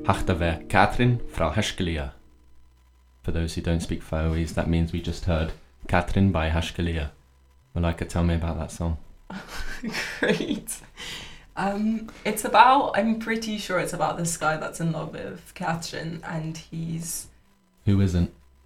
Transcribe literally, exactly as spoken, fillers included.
Hachtaver Catherine Frau Hashkalia. For those who don't speak Faroese, that means we just heard Catherine by Hashkalia. Malika, tell me about that song. Great. Um, it's about, I'm pretty sure it's about this guy that's in love with Catherine, and he's... Who isn't?